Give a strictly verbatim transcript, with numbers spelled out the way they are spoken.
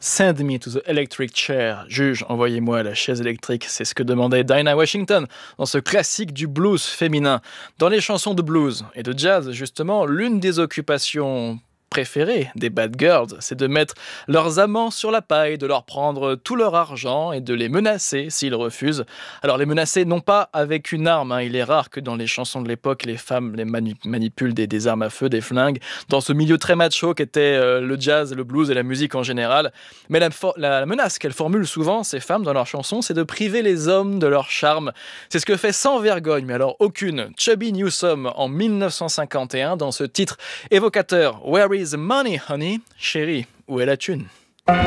Send me to the electric chair. Juge, envoyez-moi à la chaise électrique. C'est ce que demandait Dinah Washington dans ce classique du blues féminin. Dans les chansons de blues et de jazz, justement, l'une des occupations préférée des bad girls, c'est de mettre leurs amants sur la paille, de leur prendre tout leur argent et de les menacer s'ils refusent. Alors les menacer non pas avec une arme, hein. Il est rare que dans les chansons de l'époque, les femmes les manu- manipulent des, des armes à feu, des flingues, dans ce milieu très macho qu'était euh, le jazz, le blues et la musique en général. Mais la, for- la menace qu'elles formulent souvent, ces femmes, dans leurs chansons, c'est de priver les hommes de leur charme. C'est ce que fait sans vergogne, mais alors aucune, Chubby Newsome en dix-neuf cent cinquante et un dans ce titre évocateur « Where is the money, honey ?» Chérie, où est la thune ?